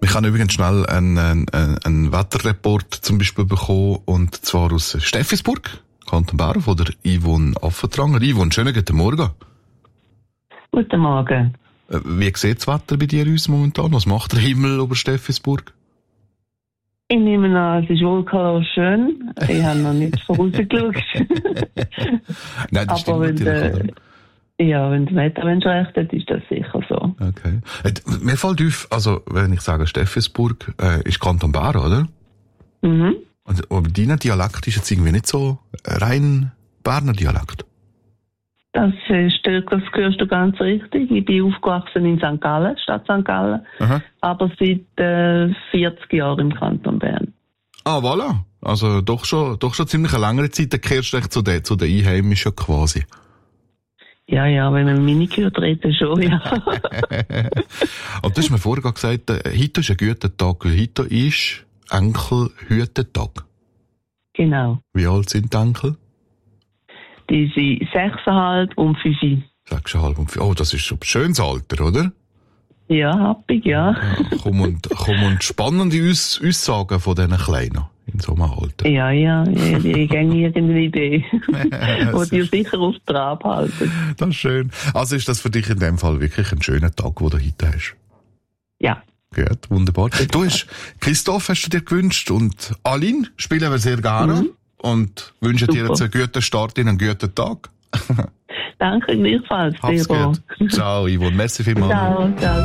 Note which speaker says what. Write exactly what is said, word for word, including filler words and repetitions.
Speaker 1: Ich habe übrigens schnell einen, einen, einen Wetterreport zum Beispiel bekommen, und zwar aus Steffisburg, Kanton Bern, von der Yvonne Affentranger. Yvonne, schönen guten Morgen.
Speaker 2: Guten Morgen.
Speaker 1: Wie sieht das Wetter bei dir aus momentan? Was macht der Himmel über Steffisburg?
Speaker 2: Ich nehme an, es ist wohl schön. Ich habe noch nicht vorausgeschaut.
Speaker 1: Nein, das
Speaker 2: Aber
Speaker 1: stimmt
Speaker 2: wenn
Speaker 1: natürlich,
Speaker 2: der, ja, wenn das Wettermensch recht hat, ist das sicher so.
Speaker 1: Okay. Mir fällt auf, also, wenn ich sage Steffisburg, äh, ist Kanton Bern, oder?
Speaker 2: Mhm.
Speaker 1: Und, aber dein Dialekt ist jetzt irgendwie nicht so rein Berner Dialekt.
Speaker 2: Das ist, das hörst du ganz richtig. Ich bin aufgewachsen in Sankt Gallen, Stadt Sankt Gallen,
Speaker 1: Aha.
Speaker 2: aber seit äh, vierzig Jahren im Kanton Bern.
Speaker 1: Ah, voilà. Also doch schon, doch schon ziemlich eine längere Zeit, dann kehrst du echt zu den, zu den Einheimischen quasi.
Speaker 2: Ja, ja, wenn man meine gehört reden, schon, ja.
Speaker 1: Und du hast mir vorher gesagt, äh, heute ist ein guter Tag, weil heute ist Enkelhütentag.
Speaker 2: Genau.
Speaker 1: Wie alt sind die Enkel?
Speaker 2: Die sind sechseinhalb und fünf.
Speaker 1: Sechseinhalb und fünf. Oh, das ist schon ein schönes Alter, oder?
Speaker 2: Ja, happig, ja.
Speaker 1: Ja, komm und, komm und spannende Aus- Aussagen von diesen Kleinen in so einem Alter.
Speaker 2: Ja, ja, ja, die gehen irgendeine Idee, die dir sicher auf Trab halten.
Speaker 1: Das ist schön. Also ist das für dich in dem Fall wirklich ein schöner Tag, den du heute hast?
Speaker 2: Ja.
Speaker 1: Gut, wunderbar. Du hast, Christoph hast du dir gewünscht, und Aline spielen wir sehr gerne, mhm. und wünschen dir jetzt einen guten Start in einen guten Tag.
Speaker 2: Danke, gleichfalls.
Speaker 1: Hab's gut. Ciao, Yvonne. Merci vielmals.
Speaker 2: Ciao, ciao.